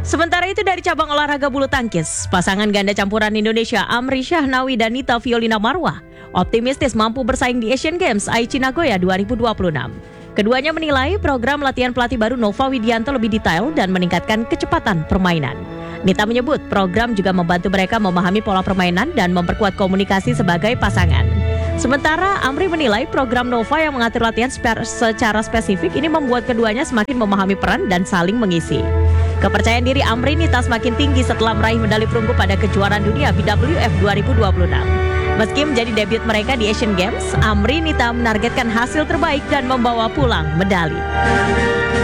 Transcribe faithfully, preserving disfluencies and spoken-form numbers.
Sementara itu dari cabang olahraga bulu tangkis, pasangan ganda campuran Indonesia Amri Syahnawi dan Nita Violina Marwah optimistis mampu bersaing di Asian Games Aichi Nagoya dua ribu dua puluh enam. Keduanya menilai program latihan pelatih baru Nova Widianto lebih detail dan meningkatkan kecepatan permainan. Nita menyebut program juga membantu mereka memahami pola permainan dan memperkuat komunikasi sebagai pasangan. Sementara Amri menilai program Nova yang mengatur latihan spe- secara spesifik ini membuat keduanya semakin memahami peran dan saling mengisi. Kepercayaan diri Amri Nita semakin tinggi setelah meraih medali perunggu pada kejuaraan dunia B W F dua ribu dua puluh enam. Meski menjadi debut mereka di Asian Games, Amri Nita menargetkan hasil terbaik dan membawa pulang medali.